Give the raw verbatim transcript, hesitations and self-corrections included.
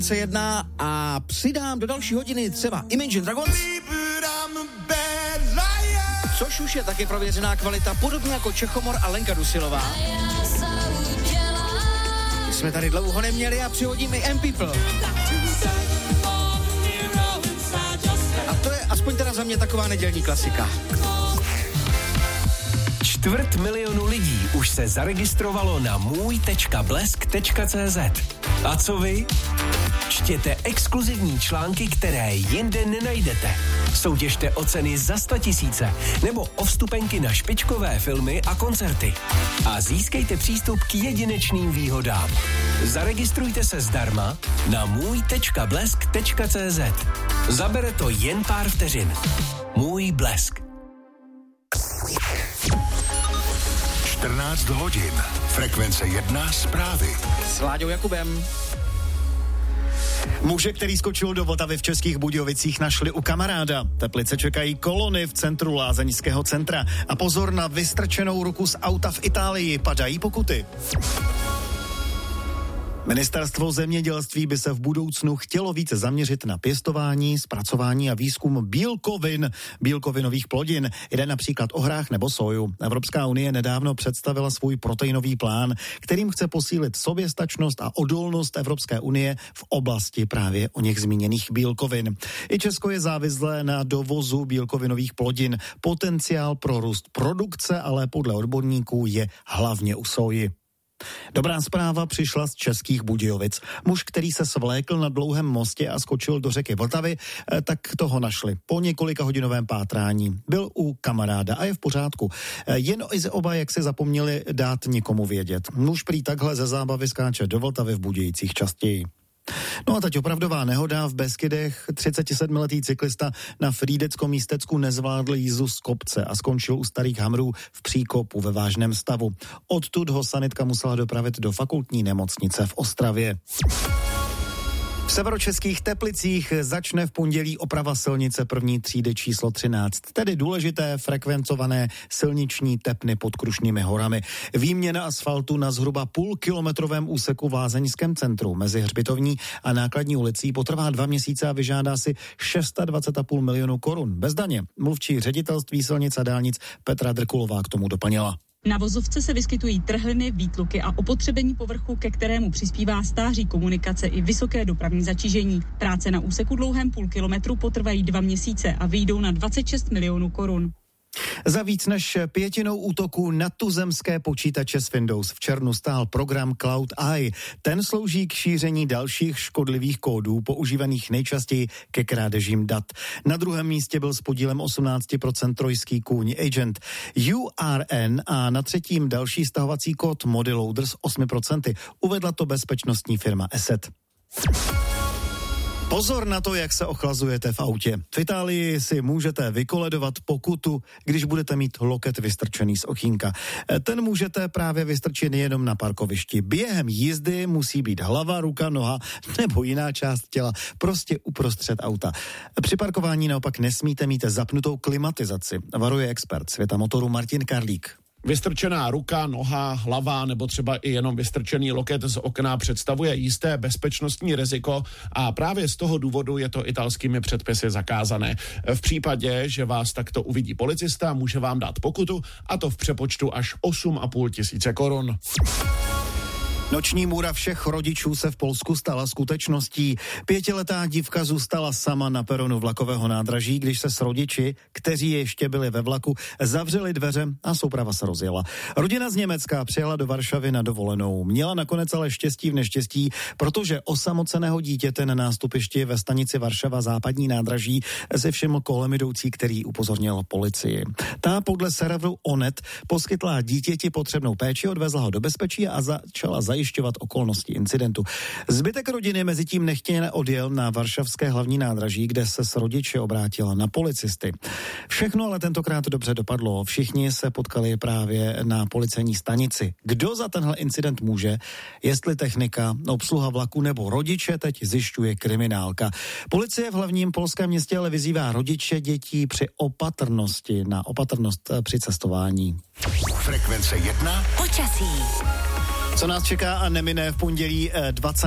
se jedná a přidám do další hodiny třeba Imagine Dragons, což už je taky prověřená kvalita, podobně jako Čechomor a Lenka Dusilová. Jsme tady dlouho neměli a přihodíme i M-People. A to je aspoň teda za mě taková nedělní klasika. Čtvrt milionu lidí už se zaregistrovalo na můj tečka blesk tečka cé zet. A co vy? Čtěte exkluzivní články, které jinde nenajdete. Soutěžte o ceny za sta tisíce nebo o vstupenky na špičkové filmy a koncerty. A získejte přístup k jedinečným výhodám. Zaregistrujte se zdarma na můj tečka blesk tečka cé zet. Zabere to jen pár vteřin. Můj Blesk. čtrnáct hodin. Frekvence jedna zprávy. S Láďou Jakubem. Muže, který skočil do Vltavy v Českých Budějovicích, našli u kamaráda. Teplice čekají kolony v centru lázeňského centra. A pozor na vystrčenou ruku z auta v Itálii. Padají pokuty. Ministerstvo zemědělství by se v budoucnu chtělo více zaměřit na pěstování, zpracování a výzkum bílkovin, bílkovinových plodin. Jde například o hrách nebo soju. Evropská unie nedávno představila svůj proteinový plán, kterým chce posílit soběstačnost a odolnost Evropské unie v oblasti právě o něch zmíněných bílkovin. I Česko je závislé na dovozu bílkovinových plodin. Potenciál pro růst produkce ale podle odborníků je hlavně u soji. Dobrá zpráva přišla z Českých Budějovic. Muž, který se svlékl na dlouhém mostě a skočil do řeky Vltavy, tak toho našli po několika hodinovém pátrání. Byl u kamaráda a je v pořádku. Jen oba, jak se zapomněli dát někomu vědět. Muž prý takhle ze zábavy skáče do Vltavy v Budějcích častěji. No a teď opravdová nehoda v Beskydech. třicetisedmiletý cyklista na Frýdecko-Místecku nezvládl jízdu z kopce a skončil u Starých Hamrů v příkopu ve vážném stavu. Odtud ho sanitka musela dopravit do fakultní nemocnice v Ostravě. V severočeských Teplicích začne v pondělí oprava silnice první třídy číslo třináct, tedy důležité frekvencované silniční tepny pod Krušnými horami. Výměna asfaltu na zhruba půlkilometrovém úseku v lázeňském centru mezi Hřbitovní a Nákladní ulicí potrvá dva měsíce a vyžádá si dvacet šest celá pět milionu korun bez daně. Mluvčí ředitelství silnic a dálnic Petra Drkulová k tomu doplnila. Na vozovce se vyskytují trhliny, výtluky a opotřebení povrchu, ke kterému přispívá stáří komunikace i vysoké dopravní zatížení. Práce na úseku dlouhém půl kilometru potrvají dva měsíce a vyjdou na dvacet šest milionů korun. Za víc než pětinou útoků na tuzemské počítače s Windows v červnu stál program Cloud Eye. Ten slouží k šíření dalších škodlivých kódů používaných nejčastěji ke krádežím dat. Na druhém místě byl s podílem osmnáct procent trojský kůň Agent U R N a na třetím další stahovací kód Modiloader s osmi procenty. Uvedla to bezpečnostní firma Asset. Pozor na to, jak se ochlazujete v autě. V Itálii si můžete vykoledovat pokutu, když budete mít loket vystrčený z okýnka. Ten můžete právě vystrčit jenom na parkovišti. Během jízdy musí být hlava, ruka, noha nebo jiná část těla prostě uprostřed auta. Při parkování naopak nesmíte mít zapnutou klimatizaci, varuje expert světa motoru Martin Karlík. Vystrčená ruka, noha, hlava nebo třeba i jenom vystrčený loket z okna představuje jisté bezpečnostní riziko a právě z toho důvodu je to italskými předpisy zakázané. V případě, že vás takto uvidí policista, může vám dát pokutu a to v přepočtu až osm a půl tisíce korun. Noční můra všech rodičů se v Polsku stala skutečností. Pětiletá dívka zůstala sama na peronu vlakového nádraží, když se s rodiči, kteří ještě byli ve vlaku, zavřeli dveře a souprava se rozjela. Rodina z Německa přijela do Varšavy na dovolenou. Měla nakonec ale štěstí v neštěstí, protože osamoceného dítěte na nástupišti ve stanici Varšava západní nádraží si všiml kolem jdoucí, který upozornil policii. Ta podle serveru Onet poskytla dítěti potřebnou péči, odvezla ho do bezpečí a začala zajišťovat okolnosti incidentu. Zbytek rodiny mezitím nechtěně odjel na varšavské hlavní nádraží, kde se s rodiči obrátila na policisty. Všechno ale tentokrát dobře dopadlo. Všichni se potkali právě na policejní stanici. Kdo za tenhle incident může? Jestli technika, obsluha vlaku nebo rodiče, teď zjišťuje kriminálka. Policie v hlavním polském městě ale vyzývá rodiče dětí při opatrnosti, na opatrnost při cestování. Frekvence jedna. Počasí. Co nás čeká a nemine v pondělí dvacátého